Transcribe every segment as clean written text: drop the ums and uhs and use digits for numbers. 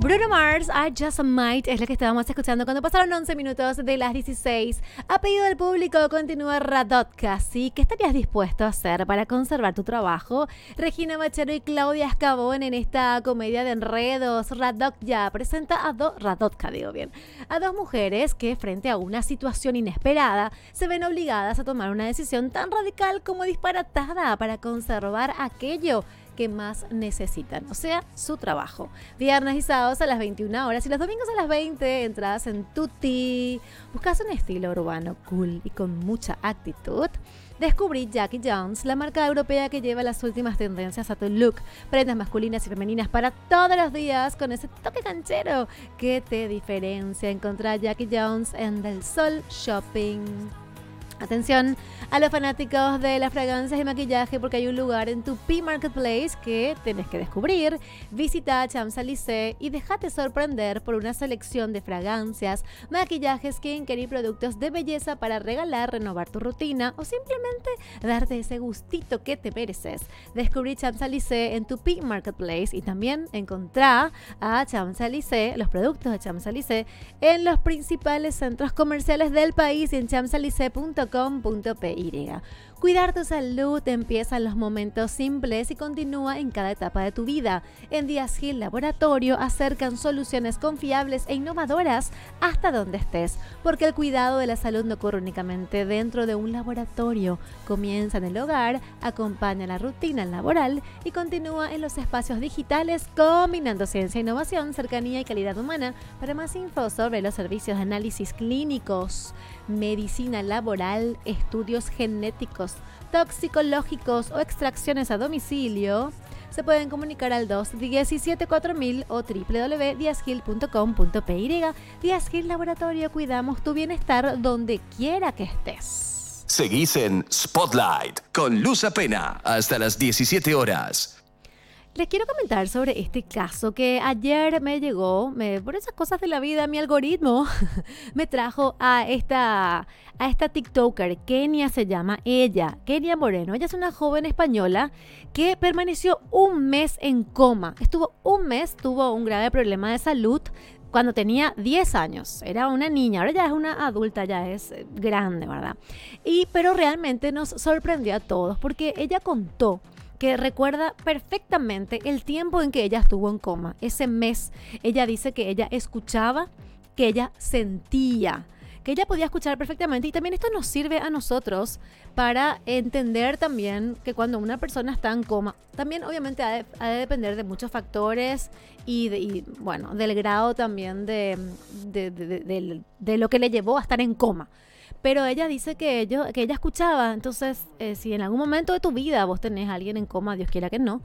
Bruno Mars, I Just Might, es lo que estábamos escuchando cuando pasaron 11 minutos de las 16. A pedido del público continúa Radotka. ¿Sí? ¿Qué estarías dispuesto a hacer para conservar tu trabajo? Regina Bachero y Claudia Escabón en esta comedia de enredos. Radotka presenta a dos mujeres que frente a una situación inesperada se ven obligadas a tomar una decisión tan radical como disparatada para conservar aquello que más necesitan, o sea, su trabajo. Viernes y sábados a las 21 horas y los domingos a las 20, entradas en Tutti. ¿Buscas un estilo urbano cool y con mucha actitud? Descubrí Jackie Jones, la marca europea que lleva las últimas tendencias a tu look. Prendas masculinas y femeninas para todos los días con ese toque canchero que te diferencia. Encontrar Jackie Jones en Del Sol Shopping. Atención a los fanáticos de las fragancias y maquillaje porque hay un lugar en tu P-Marketplace que tenés que descubrir. Visita Champs-Élysées y déjate sorprender por una selección de fragancias, maquillaje, skincare y productos de belleza para regalar, renovar tu rutina o simplemente darte ese gustito que te mereces. Descubrí Champs-Élysées en tu P-Marketplace y también encontrá a Champs-Élysées, los productos de Champs-Élysées, en los principales centros comerciales del país y en champs-élysées.com.py. Cuidar tu salud empieza en los momentos simples y continúa en cada etapa de tu vida. En Díaz Gil Laboratorio acercan soluciones confiables e innovadoras hasta donde estés, porque el cuidado de la salud no ocurre únicamente dentro de un laboratorio. Comienza en el hogar, acompaña la rutina laboral y continúa en los espacios digitales combinando ciencia, innovación, cercanía y calidad humana. Para más info sobre los servicios de análisis clínicos, medicina laboral, estudios genéticos, toxicológicos o extracciones a domicilio, se pueden comunicar al 217-4000 o www.diazgil.com.py. Díaz Gil Laboratorio, cuidamos tu bienestar donde quiera que estés. Seguís en Spotlight con Luz Apena hasta las 17 horas. Les quiero comentar sobre este caso que ayer me llegó, por esas cosas de la vida, mi algoritmo me trajo a esta TikToker. Kenia se llama ella, Kenia Moreno. Ella es una joven española que permaneció un mes en coma. Estuvo un mes, tuvo un grave problema de salud cuando tenía 10 años. Era una niña, ahora ya es una adulta, ya es grande, ¿verdad? Pero realmente nos sorprendió a todos porque ella contó que recuerda perfectamente el tiempo en que ella estuvo en coma. Ese mes, ella dice que ella escuchaba, que ella sentía, que ella podía escuchar perfectamente. Y también esto nos sirve a nosotros para entender también que cuando una persona está en coma, también obviamente ha de depender de muchos factores y bueno, del grado también de lo que le llevó a estar en coma. Pero ella dice que ella escuchaba. Entonces, si en algún momento de tu vida vos tenés a alguien en coma, Dios quiera que no,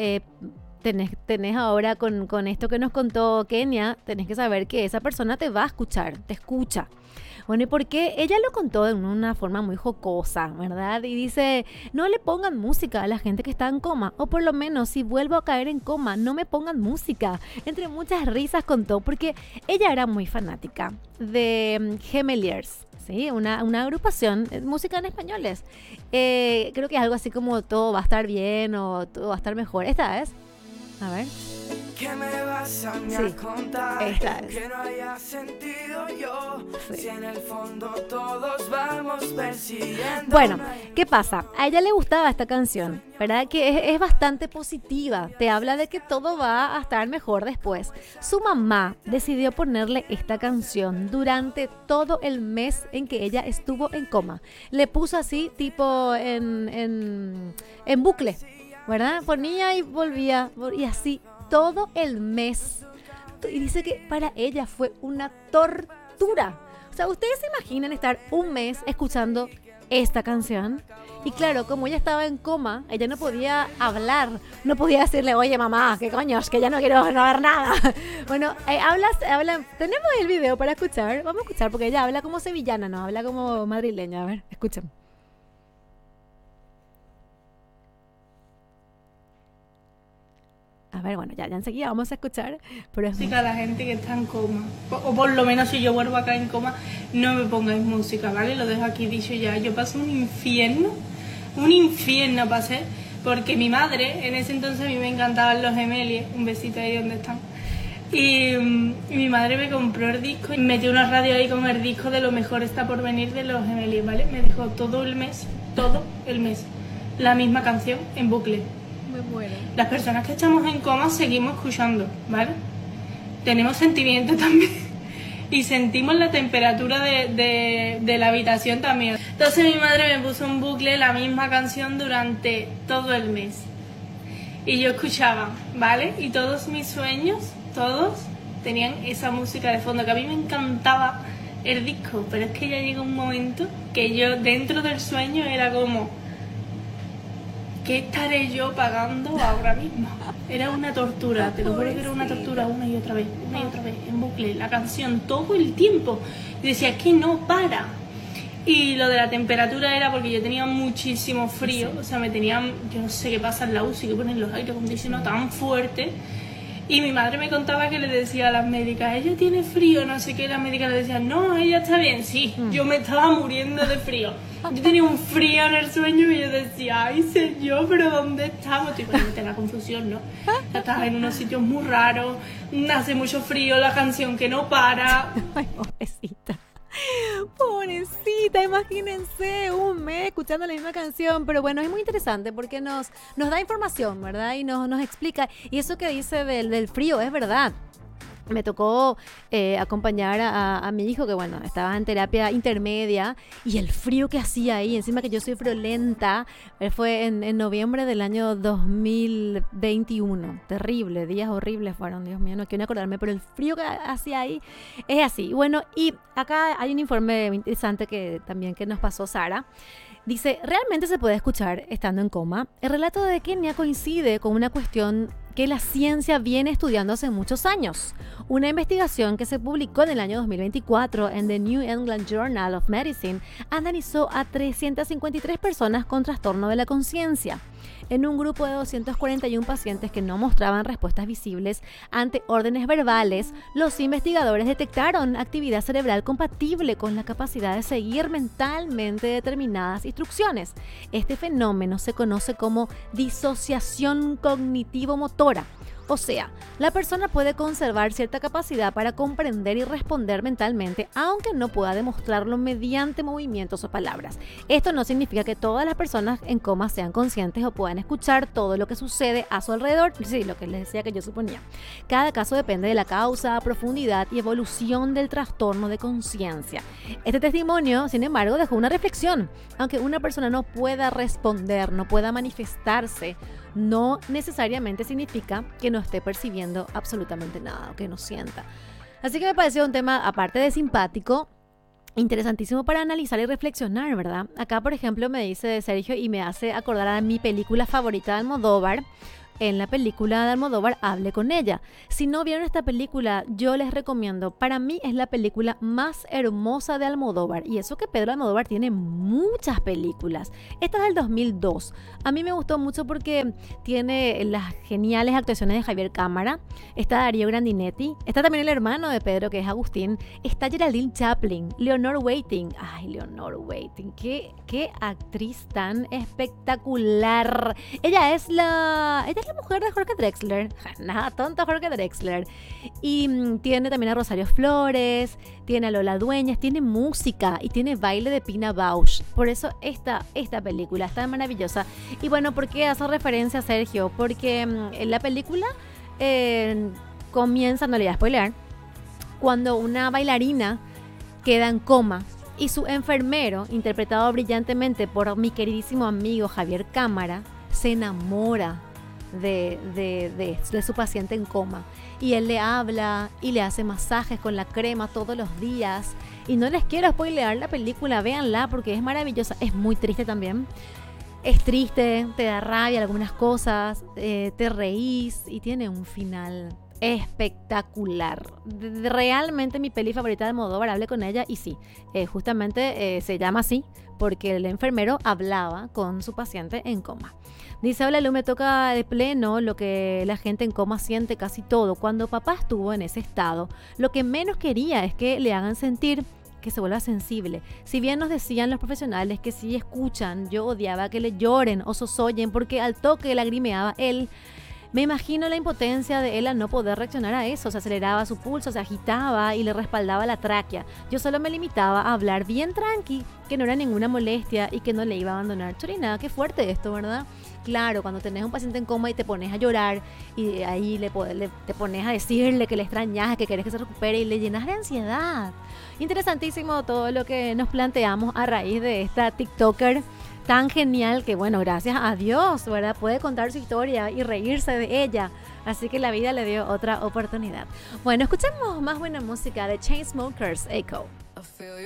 tenés ahora con esto que nos contó Kenia, tenés que saber que esa persona te va a escuchar, te escucha. Bueno, ¿y por qué? Ella lo contó de una forma muy jocosa, ¿verdad? Y dice, no le pongan música a la gente que está en coma, o por lo menos si vuelvo a caer en coma, no me pongan música. Entre muchas risas contó, porque ella era muy fanática de Gemeliers. Sí, una agrupación, música en españoles. Creo que es algo así como todo va a estar bien o todo va a estar mejor. Esta es. A ver. ¿Qué me vas a contar? Esta es. Que no haya sentido yo. Sí. Si en el fondo todos vamos persiguiendo. Bueno, ¿qué pasa? A ella le gustaba esta canción, ¿verdad? Que es bastante positiva. Te habla de que todo va a estar mejor después. Su mamá decidió ponerle esta canción durante todo el mes en que ella estuvo en coma. Le puso así, tipo en bucle, ¿verdad? Ponía y volvía, y así todo el mes. Y dice que para ella fue una tortura. O sea, ¿ustedes se imaginan estar un mes escuchando esta canción? Y claro, como ella estaba en coma, ella no podía hablar, no podía decirle, oye mamá, qué coños, que ya no quiero ver nada. Bueno, habla, tenemos el video para escuchar, vamos a escuchar porque ella habla como sevillana, no habla como madrileña. A ver, escuchen. A ver, bueno, ya enseguida vamos a escuchar. Pero es música a la gente que está en coma. O por lo menos si yo vuelvo acá en coma, no me pongáis música, ¿vale? Lo dejo aquí dicho ya. Yo pasé un infierno pasé, porque mi madre, en ese entonces a mí me encantaban los Gemeliers, un besito ahí donde están. Y mi madre me compró el disco y metió una radio ahí con el disco de Lo mejor está por venir de los Gemelos, ¿vale? Me dejó todo el mes, la misma canción en bucle. Me muero. Las personas que estamos en coma seguimos escuchando, ¿vale? Tenemos sentimientos también y sentimos la temperatura de la habitación también. Entonces mi madre me puso en bucle la misma canción durante todo el mes y yo escuchaba, ¿vale? Y todos mis sueños, todos tenían esa música de fondo, que a mí me encantaba el disco, pero es que ya llega un momento que yo dentro del sueño era como, ¿qué estaré yo pagando ahora mismo? Era una tortura, te lo juro que era una tortura, una y otra vez, en bucle, la canción todo el tiempo. Y decía, es que no para. Y lo de la temperatura era porque yo tenía muchísimo frío, o sea, yo no sé qué pasa en la UCI, que ponen los aire acondicionados tan fuertes. Y mi madre me contaba que le decía a las médicas, ella tiene frío, no sé qué, las médicas le decían, no, ella está bien, sí, yo me estaba muriendo de frío. Yo tenía un frío en el sueño y yo decía, ay señor, pero ¿dónde estamos? Estoy poniéndote la confusión, ¿no? Ya estaba en unos sitios muy raros, hace mucho frío, la canción que no para. Ay, pobrecita. Pobrecita, imagínense un mes escuchando la misma canción, pero bueno, es muy interesante porque nos da información, ¿verdad? Y nos explica, y eso que dice del frío es verdad. Me tocó acompañar a mi hijo, que bueno, estaba en terapia intermedia, y el frío que hacía ahí, encima que yo soy friolenta, fue en noviembre del año 2021. Terrible, días horribles fueron, Dios mío, no quiero ni acordarme, pero el frío que hacía ahí es así. Bueno, y acá hay un informe interesante que nos pasó Sara. Dice, ¿realmente se puede escuchar estando en coma? El relato de Kenia coincide con una cuestión que la ciencia viene estudiando hace muchos años. Una investigación que se publicó en el año 2024 en The New England Journal of Medicine analizó a 353 personas con trastorno de la conciencia. En un grupo de 241 pacientes que no mostraban respuestas visibles ante órdenes verbales, los investigadores detectaron actividad cerebral compatible con la capacidad de seguir mentalmente determinadas instrucciones. Este fenómeno se conoce como disociación cognitivo-motora. O sea, la persona puede conservar cierta capacidad para comprender y responder mentalmente, aunque no pueda demostrarlo mediante movimientos o palabras. Esto no significa que todas las personas en coma sean conscientes o puedan escuchar todo lo que sucede a su alrededor. Sí, lo que les decía que yo suponía. Cada caso depende de la causa, profundidad y evolución del trastorno de conciencia. Este testimonio, sin embargo, dejó una reflexión. Aunque una persona no pueda responder, no pueda manifestarse, no necesariamente significa que no esté percibiendo absolutamente nada o que no sienta. Así que me pareció un tema, aparte de simpático, interesantísimo para analizar y reflexionar, ¿verdad? Acá, por ejemplo, me dice Sergio y me hace acordar a mi película favorita de Almodóvar. En la película de Almodóvar, Hable con ella. Si no vieron esta película, yo les recomiendo. Para mí es la película más hermosa de Almodóvar. Y eso que Pedro Almodóvar tiene muchas películas. Esta es del 2002. A mí me gustó mucho porque tiene las geniales actuaciones de Javier Cámara. Está Darío Grandinetti. Está también el hermano de Pedro, que es Agustín. Está Geraldine Chaplin. Leonor Waiting. Ay, Leonor Waiting. Qué actriz tan espectacular. Ella es la mujer de Jorge Drexler. Nada tonto Jorge Drexler. Y tiene también a Rosario Flores, tiene a Lola Dueñas, tiene música y tiene baile de Pina Bausch. Por eso esta película está maravillosa. Y bueno, ¿por qué hace referencia a Sergio? Porque en la película comienza, no le voy a spoilear, cuando una bailarina queda en coma y su enfermero, interpretado brillantemente por mi queridísimo amigo Javier Cámara, se enamora de su paciente en coma, y él le habla y le hace masajes con la crema todos los días. Y no les quiero spoilear la película, véanla porque es maravillosa. Es muy triste también, es triste, te da rabia algunas cosas, te reís y tiene un final espectacular. Realmente mi peli favorita de Almodóvar, Hable con ella, y sí, justamente se llama así porque el enfermero hablaba con su paciente en coma. Dice, hola Lu, me toca de pleno lo que la gente en coma siente casi todo. Cuando papá estuvo en ese estado, lo que menos quería es que le hagan sentir que se vuelva sensible. Si bien nos decían los profesionales que si escuchan, yo odiaba que le lloren o sosollen porque al toque lagrimeaba él. Me imagino la impotencia de él al no poder reaccionar a eso. Se aceleraba su pulso, se agitaba y le respaldaba la tráquea. Yo solo me limitaba a hablar bien tranqui, que no era ninguna molestia y que no le iba a abandonar. Chorina, qué fuerte esto, ¿verdad? Claro, cuando tenés un paciente en coma y te pones a llorar y ahí te pones a decirle que le extrañas, que querés que se recupere y le llenas de ansiedad. Interesantísimo todo lo que nos planteamos a raíz de esta TikToker tan genial que, bueno, gracias a Dios, ¿verdad? Puede contar su historia y reírse de ella. Así que la vida le dio otra oportunidad. Bueno, escuchemos más buena música de Chainsmokers, Echo.